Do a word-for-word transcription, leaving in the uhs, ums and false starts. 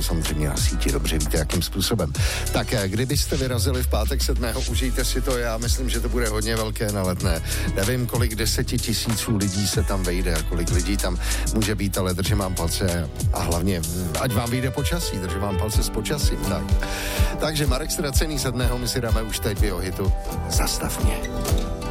to samozřejmě na síti, dobře víte, jakým způsobem. Tak kdybyste vyrazili v pátek sedmého, užijte si to, já myslím, že to bude hodně velké na Letné. Nevím, kolik deseti tisíců lidí se tam vejde a kolik lidí tam může být, ale držím vám palce a hlavně, ať vám vyjde počasí, držím vám palce s počasím. Tak. Takže Marek Ztracený sedmého my si dáme už teď v jeho hitu Zastav mě.